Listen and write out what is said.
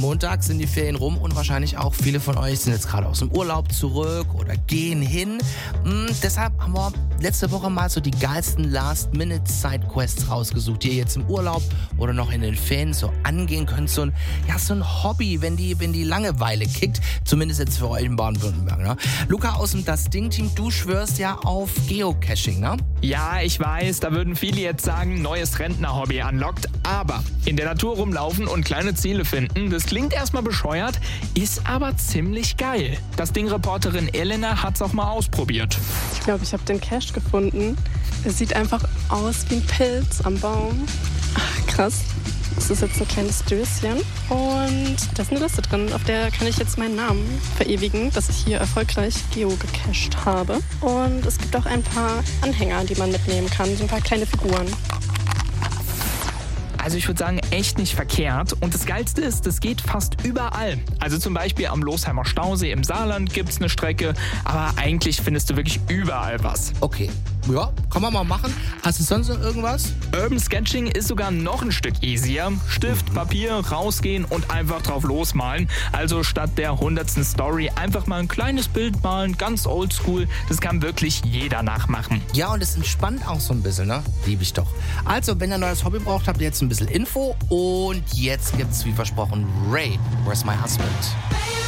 Montag sind die Ferien rum und wahrscheinlich auch viele von euch sind jetzt gerade aus dem Urlaub zurück oder gehen hin. Deshalb haben wir letzte Woche mal so die geilsten Last-Minute-Side-Quests rausgesucht, die ihr jetzt im Urlaub oder noch in den Ferien so angehen könnt. So ein Hobby, wenn die Langeweile kickt. Zumindest jetzt für euch in Baden-Württemberg. Ne? Luca aus dem Das Ding-Team, du schwörst ja auf Geocaching, ne? Ja, ich weiß, da würden viele jetzt sagen, neues Rentner-Hobby unlocked. Aber in der Natur rumlaufen und kleine Ziele finden, das klingt erstmal bescheuert, ist aber ziemlich geil. Das Ding-Reporterin Elena hat's auch mal ausprobiert. Ich glaube, ich habe den Cache gefunden. Er sieht einfach aus wie ein Pilz am Baum. Ach, krass. Das ist jetzt ein kleines Döschen und da ist eine Liste drin, auf der kann ich jetzt meinen Namen verewigen, dass ich hier erfolgreich geocached habe. Und es gibt auch ein paar Anhänger, die man mitnehmen kann, so ein paar kleine Figuren. Also ich würde sagen, echt nicht verkehrt. Und das Geilste ist, das geht fast überall. Also zum Beispiel am Losheimer Stausee im Saarland gibt es eine Strecke, aber eigentlich findest du wirklich überall was. Okay, ja, kann man mal machen. Hast du sonst noch irgendwas? Urban Sketching ist sogar noch ein Stück easier. Stift, Papier, rausgehen und einfach drauf losmalen. Also statt der 100. Story einfach mal ein kleines Bild malen, ganz oldschool. Das kann wirklich jeder nachmachen. Ja, und es entspannt auch so ein bisschen, ne? Liebe ich doch. Also, wenn ihr ein neues Hobby braucht, habt ihr jetzt ein bisschen Info. Und jetzt gibt's, wie versprochen, Ray, Where's My Husband?